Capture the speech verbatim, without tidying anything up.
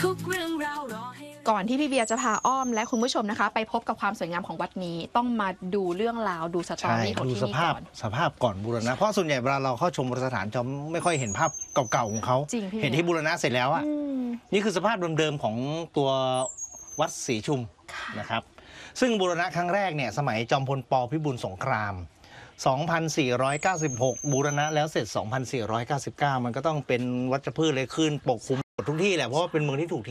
ทุกเรื่องราวรอให้ก่อนที่พี่เบียร์จะพาอ้อมและคุณผู้ชมนะคะไปพบกับความสวยงามของวัดนี้ต้องมาดูเรื่องราวดูสตอรี่ของที่นี่ก่อนสภาพก่อนบูรณะเพราะส่วนใหญ่เวลาเราเข้าชมโบราณสถานจะไม่ค่อยเห็นภาพเก่าๆของเขาเห็นที่บูรณะเสร็จแล้วอ่ะนี่คือสภาพเดิมๆของตัววัดศรีชุมนะครับซึ่งบูรณะครั้งแรกเนี่ยสมัยจอมพลป.พิบูลสงครามสองพันสี่ร้อยเก้าสิบหก บูรณะแล้วเสร็จ สองพันสี่ร้อยเก้าสิบเก้า มันก็ต้องเป็นวัชพืชเลยขึ้นปกคลุมหมดทุกที่แหละเพราะว่าเป็นเมืองที่ถูก